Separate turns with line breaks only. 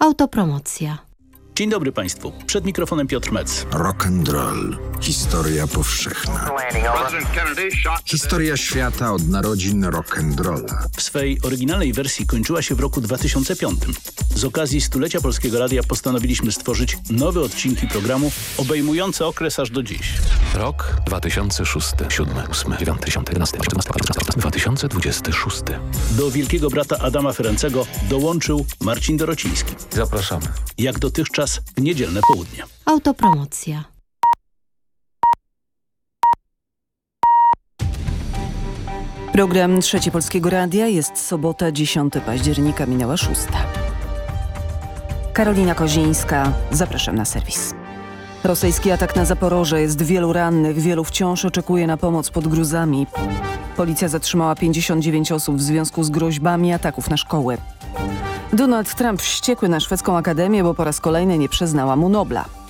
Autopromocja.
Dzień dobry Państwu. Przed mikrofonem Piotr Metz.
Rock and roll. Historia powszechna. Historia świata od narodzin rock and rolla.
W swej oryginalnej wersji kończyła się w roku 2005. Z okazji stulecia Polskiego Radia postanowiliśmy stworzyć nowe odcinki programu obejmujące okres aż do dziś.
Rok 2006, 7, 8, 9, 10, 11, 14, 2026.
Do Wielkiego Brata Adama Ferencego dołączył Marcin Dorociński.
Zapraszamy.
Jak dotychczas w niedzielne południe.
Autopromocja.
Program Trzeci Polskiego Radia. Jest sobota, 10 października, minęła 6. Karolina Kozińska. Zapraszam na serwis. Rosyjski atak na Zaporoże. Jest wielu rannych, wielu wciąż oczekuje na pomoc pod gruzami. Policja zatrzymała 59 osób w związku z groźbami ataków na szkoły. Donald Trump wściekły na szwedzką akademię, bo po raz kolejny nie przyznała mu Nobla.